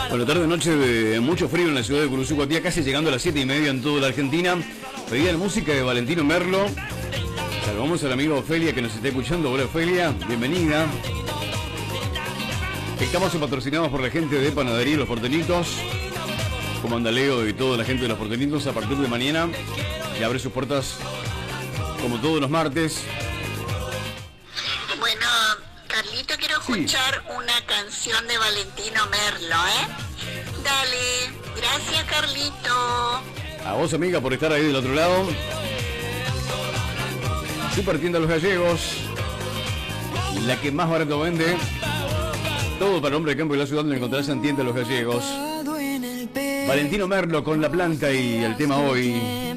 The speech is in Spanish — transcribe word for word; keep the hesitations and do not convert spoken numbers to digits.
Bueno, tarde noche de mucho frío en la ciudad de Curuzucotía, casi llegando a las siete y media en toda la Argentina. Pedida la música de Valentino Merlo. Saludamos a la amiga Ofelia que nos está escuchando. Hola Ofelia, bienvenida. Estamos patrocinados por la gente de Panadería Los Portenitos, como Andaleo y toda la gente de Los Portenitos. A partir de mañana y abre sus puertas como todos los martes. Bueno, Carlito, quiero escuchar sí. una canción de Valentino Merlo, ¿eh? Dale, gracias Carlito. A vos, amiga, por estar ahí del otro lado. Super Tienda Los Gallegos, la que más barato vende. Todo para el hombre de campo y la ciudad, donde encontrarás en Tienda Los Gallegos. Valentino Merlo con La Planta y el tema hoy.